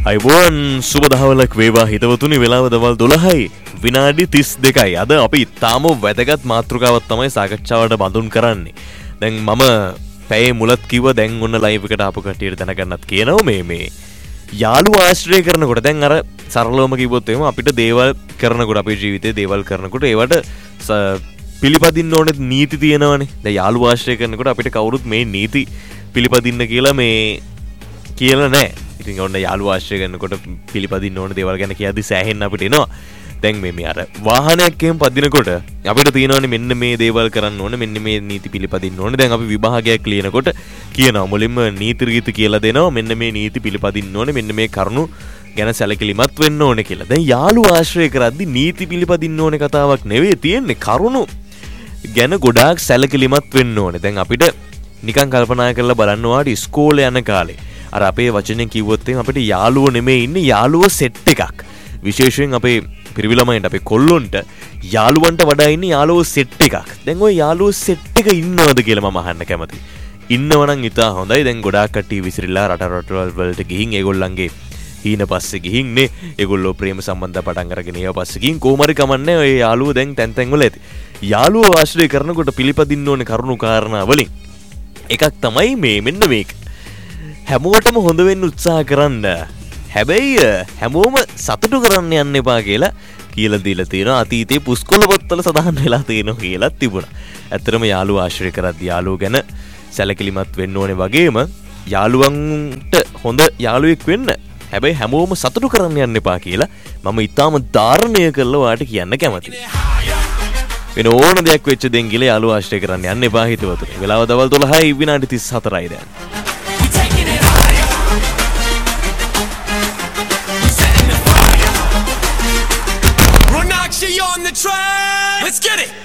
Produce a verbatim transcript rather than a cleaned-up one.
අයිබෝන් සුබ දහවලක් වේවා හිතවතුනි වෙලාව දවල් දොළහයි විනාඩි තිස් දෙකයි. අද අපි තාම වැදගත් මාතෘකාවක් තමයි සාකච්ඡාවට බඳුන් කරන්නේ. දැන් මම පැයේ මුලත් කිව්ව දැන් ඔන්න ලයිව් එකට ආපු කට්ටියට දැනගන්නත් කියනවා මේ මේ යාළුවා ආශ්‍රය කරනකොට දැන් අර සරලවම කිව්වොත් එහෙම අපිට දේවල් කරනකොට අපේ ජීවිතේ දේවල් කරනකොට ඒවට පිළිපදින්න ඕනේ නීති තියෙනවනේ. දැන් යාළුවා ආශ්‍රය කරනකොට අපිට කවුරුත් මේ නීති පිළිපදින්න කියලා මේ කියලා නැහැ. ඉතින් ඔන්න යාළුවා ආශ්‍රය කරනකොට පිළිපදින්න ඕන දේවල් ගැන කියද්දි සෑහෙන්න අපිට එනවා. දැන් මේ මේ අර වාහනයක් එහෙම පදිනකොට අපිට තියෙනවනේ මෙන්න මේ දේවල් කරන්න ඕනේ මෙන්න මේ නීති පිළිපදින්න ඕනේ. දැන් අපි විභාගයක් ලියනකොට කියනවා මුලින්ම නීති රීති කියලා දෙනවා මෙන්න මේ නීති පිළිපදින්න ඕනේ මෙන්න මේ කරුණු ගැන සැලකිලිමත් වෙන්න ඕනේ කියලා. දැන් යාළුවා ආශ්‍රය කරද්දි නීති පිළිපදින්න ඕනේ කතාවක් නෙවෙයි තියෙන්නේ කරුණු ගැන ගොඩාක් සැලකිලිමත් වෙන්න ඕනේ. දැන් අපිට නිකන් කල්පනා කරලා බලන්න වාට ඉස්කෝලේ යන කාලේ අර අපේ වචනෙන් කිව්වොත් එහෙනම් අපිට යාළුවෝ නෙමෙයි ඉන්නේ යාළුවෝ සෙට් එකක්. විශේෂයෙන් අපේ පිරිමි ළමයින්ට අපේ කොල්ලොන්ට යාළුවන්ට වඩා ඉන්නේ යාළුවෝ සෙට් එකක්. දැන් ওই යාළුවෝ සෙට් එක ඉන්නවද කියලා මම අහන්න කැමතියි. ඉන්නවනම් ඉතා හොඳයි. දැන් ගොඩාක් කට්ටිය විසිරිලා රට රටවල් වලට ගිහින් ඒගොල්ලන්ගේ හීන පස්සේ ගිහින්නේ ඒගොල්ලෝ ප්‍රේම සම්බන්ධ පටන් අරගෙන ඒව පස්සේ ගිහින් කොහොම හරි කමන්නේ ඔය යාළුවෝ දැන් තැන් තැන් වල ඇති. යාළුවෝ ආශ්‍රය කරනකොට පිළිපදින්න ඕනේ කරුණු කාරණා වලින් එකක් තමයි මේ මෙන්න මේක. හැමෝටම හොඳ වෙන්න උත්සාහ කරන්න. හැබැයි හැමෝම සතුටු කරන්න යන්න එපා කියලා කියලා දීලා තියෙනවා. අතීතයේ පුස්කොළ පොත්වල සඳහන් වෙලා තියෙනවා කියලා තිබුණා. ඇත්තටම යාළුවා ආශ්‍රය කරද්දී යාළුවෝ ගැන සැලකිලිමත් වෙන්න ඕනේ වගේම යාළුවන්ට හොඳ යාළුවෙක් වෙන්න. හැබැයි හැමෝම සතුටු කරන්න යන්න එපා කියලා මම ඊටාම ධාරණය කරලා ඔයාලට කියන්න කැමතියි. වෙන ඕන දෙයක් වෙච්ච දෙන් ගිල යාළුවා ආශ්‍රය කරන්න යන්න එපා හිතවතුනි. වෙලාව දවල් දොළහයි විනාඩි තිස් හතරයි දැන්. On the track. Let's get it.